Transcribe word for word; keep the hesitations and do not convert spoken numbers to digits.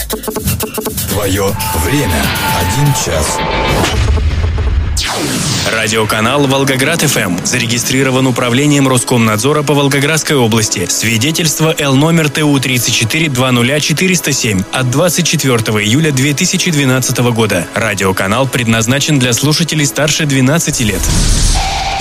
Твое время. Один час. Радиоканал «Волгоград-ФМ» зарегистрирован управлением Роскомнадзора по Волгоградской области. Свидетельство Л номер Т У тридцать четыре двадцать ноль четыреста семь от двадцать четвёртого июля две тысячи двенадцатого года. Радиоканал предназначен для слушателей старше двенадцати лет.